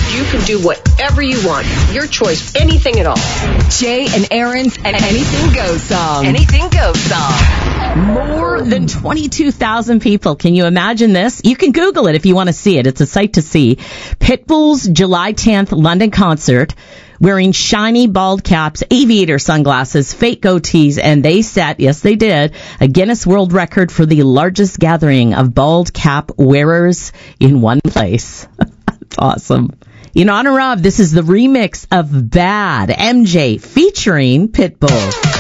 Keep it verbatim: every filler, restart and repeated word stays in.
You can do whatever you want. Your choice. Anything at all. Jay and Aaron's Anything Goes song. Anything Goes song. More than twenty-two thousand people. Can you imagine this? You can Google it if you want to see it. It's a sight to see. Pitbull's July tenth London concert, wearing shiny bald caps, aviator sunglasses, fake goatees, and they set, yes they did, a Guinness World Record for the largest gathering of bald cap wearers in one place. That's awesome. In honor of, this is the remix of Bad, M J featuring Pitbull.